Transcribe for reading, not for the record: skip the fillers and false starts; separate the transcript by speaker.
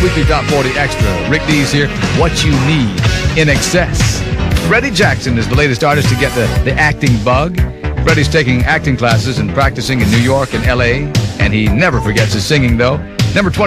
Speaker 1: weekly Top 40 Extra. Rick Dees here. What you need in excess. Freddie Jackson is the latest artist to get the acting bug. Freddie's taking acting classes and practicing in New York and L.A., and he never forgets his singing, though. Number 20.